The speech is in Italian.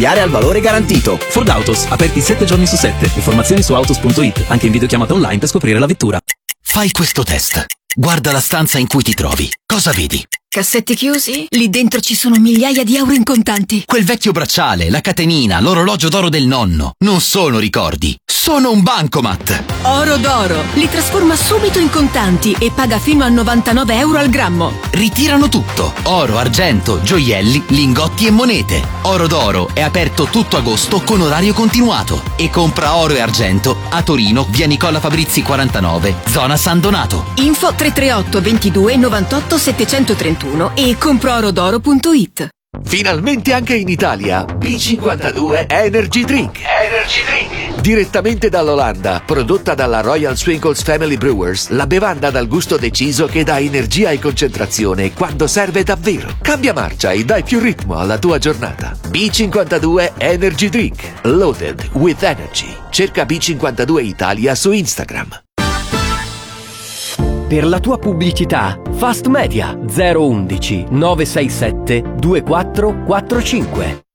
Al valore garantito. Ford Autos, aperti 7 giorni su 7. Informazioni su autos.it, anche in videochiamata online per scoprire la vettura. Fai questo test. Guarda la stanza in cui ti trovi. Cosa vedi? Cassetti chiusi? Lì dentro ci sono migliaia di euro in contanti. Quel vecchio bracciale, la catenina, l'orologio d'oro del nonno. Non sono ricordi, sono un bancomat. Oro d'oro. Li trasforma subito in contanti e paga fino a 99 euro al grammo. Ritirano tutto. Oro, argento, gioielli, lingotti e monete. Oro d'oro è aperto tutto agosto con orario continuato. E compra oro e argento a Torino, via Nicola Fabrizi 49, zona San Donato. Info 338 22 98 731 e comproorodoro.it. Finalmente anche in Italia B52 Energy Drink. Direttamente dall'Olanda, prodotta dalla Royal Swinkles Family Brewers, la bevanda dal gusto deciso che dà energia e concentrazione quando serve davvero. Cambia marcia e dai più ritmo alla tua giornata. B52 Energy Drink, loaded with energy. Cerca B52 Italia su Instagram. Per la tua pubblicità, Fast Media 011 967 2445.